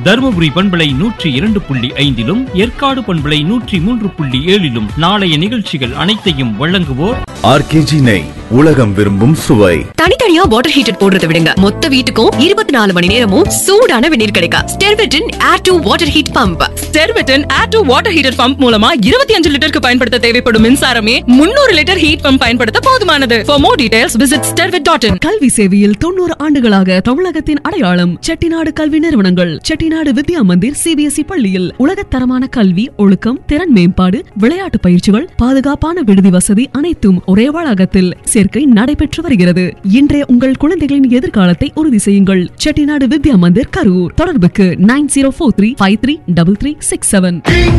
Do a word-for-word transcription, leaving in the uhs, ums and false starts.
தருமபுரி பண்பலை நூற்றி இரண்டு புள்ளி ஐந்திலும் ஏற்காடு பண்பலை நூற்றி மூன்று புள்ளி ஏழிலும் நாளைய நிகழ்ச்சிகள் அனைத்தையும் வழங்குவோர் ஆர்கேஜி நெய், உலகம் விரும்பும் சுவை. தனித்தனியா வாட்டர் ஹீட்டர் போடுறதை விடுங்க, மொத்த வீட்டுக்கும் இருபத்தி நாலு மணி நேரமும் சூடான வெந்நீர் கிடைக்கும். ஸ்டெர்வெட்டின் air to water heat pump. ஸ்டெர்வெட்டின் air to water heater pump மூலமா இருபத்தி அஞ்சு லிட்டருக்கு பயன்படுத்த தேவைப்படும் மின்சாரமே முன்னூறு லிட்டர் ஹீட் பம்ப் பயன்படுத்த போதுமானது. For more details visit stervet dot in. கல்வி சேவையில் தொண்ணூறு ஆண்டுகளாக தமிழகத்தின் அடையாளம் செட்டிநாடு கல்வி நிறுவனங்கள். செட்டிநாடு வித்யா மந்திர் சிபிஎஸ்இ பள்ளியில் உலகத்தரமான கல்வி, ஒழுக்கம், திறன் மேம்பாடு, விளையாட்டு பயிற்சிகள், பாதுகாப்பான விடுதி வசதி அனைத்தும் ஒரே வளாகத்தில். சேர்க்கை நடைபெற்று வருகிறது. இன்றைய உங்கள் குழந்தைகளின் எதிர்காலத்தை உறுதி செய்யுங்கள். செட்டிநாடு வித்யா மந்திர், கரூர். தொடர்புக்கு nine zero four three five three double three six seven.